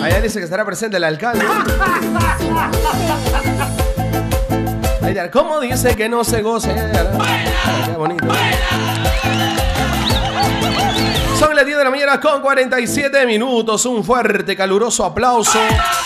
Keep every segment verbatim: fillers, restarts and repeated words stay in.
Allá dice que estará presente el alcalde. ¿Cómo dice que no se goce? Qué bonito. Son las diez de la mañana con cuarenta y siete minutos. Un fuerte, caluroso aplauso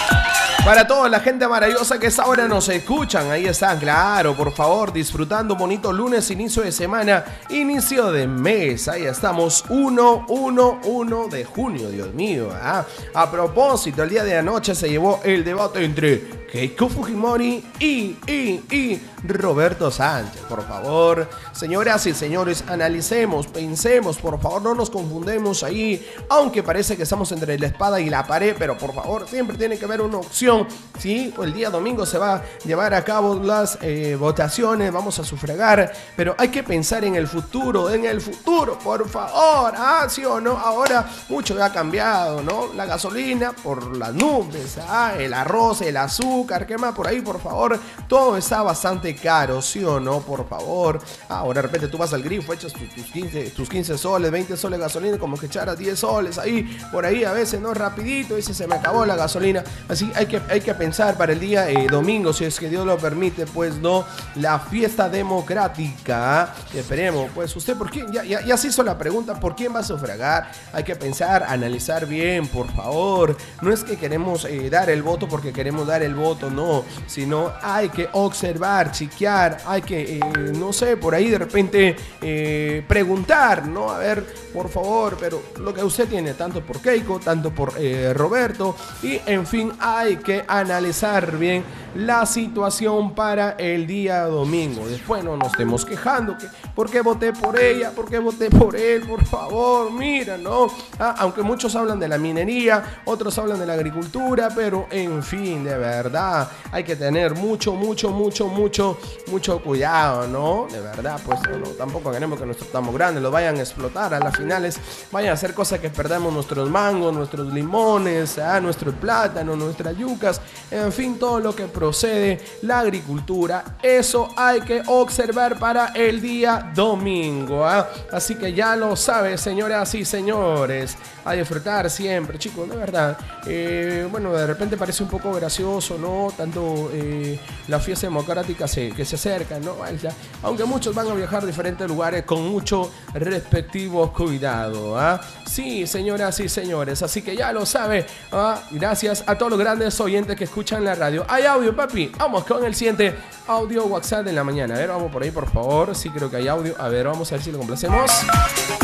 para toda la gente maravillosa que a esta hora nos escuchan. Ahí están, claro, por favor, disfrutando un bonito lunes, inicio de semana, inicio de mes. Ahí estamos, uno, uno, uno de junio, Dios mío. ¿Ah? A propósito, el día de anoche se llevó el debate entre Keiko Fujimori y, y, y Roberto Sánchez. Por favor, señoras y señores, analicemos, pensemos, por favor, no nos confundemos ahí, aunque parece que estamos entre la espada y la pared, pero por favor, siempre tiene que haber una opción, ¿sí? El día domingo se va a llevar a cabo las eh, votaciones, vamos a sufragar, pero hay que pensar en el futuro, en el futuro, por favor, ¿ah? ¿Sí o no? Ahora mucho ha cambiado, ¿no? La gasolina por las nubes, ¿ah? El arroz, el azúcar, ¿qué más por ahí? Por favor, todo está bastante caro, ¿sí o no? Por favor. Ahora de repente tú vas al grifo, echas tus, tus, quince, tus quince soles, veinte soles de gasolina, como que echaras diez soles ahí, por ahí a veces, ¿no? Rapidito, dice, se me acabó la gasolina. Así hay que, hay que pensar para el día eh, domingo, si es que Dios lo permite, pues no, la fiesta democrática. Esperemos, pues usted, ¿por quién? Ya, ya, ya se hizo la pregunta, ¿por quién va a sufragar? Hay que pensar, analizar bien, por favor. No es que queremos eh, dar el voto porque queremos dar el voto, no, sino hay que observar, chequear, hay que, eh, no sé, por ahí de repente eh, preguntar, ¿no? A ver, por favor, pero lo que usted tiene, tanto por Keiko, tanto por eh, Roberto, y en fin, hay que analizar bien la situación para el día domingo. Después no nos estemos quejando, que ¿por qué voté por ella? ¿Por qué voté por él? Por favor, mira, ¿no? Ah, aunque muchos hablan de la minería, otros hablan de la agricultura, pero en fin, de verdad, hay que tener mucho, mucho, mucho, mucho, mucho cuidado, ¿no? De verdad, pues no, tampoco queremos que nuestros tamos grandes los vayan a explotar a las finales, vayan a hacer cosas que perdamos nuestros mangos, nuestros limones, ¿ah? Nuestros plátanos, nuestras yucas, en fin, todo lo que procede la agricultura, eso hay que observar para el día domingo, ¿ah? Así que ya lo sabes, señoras y señores, a disfrutar siempre, chicos, de verdad. Eh, bueno, de repente parece un poco gracioso, ¿no? Tanto eh, la fiesta democrática se, que se acerca, ¿no? Aunque muchos van a viajar a diferentes lugares con mucho respectivo cuidado, ¿ah? Sí, señoras y señores, así que ya lo sabe, ¿ah? Gracias a todos los grandes oyentes que escuchan la radio. Hay audio, papi. Vamos con el siguiente audio WhatsApp de la mañana. A ver, vamos por ahí, por favor. Sí, creo que hay audio. A ver, vamos a ver si lo complacemos.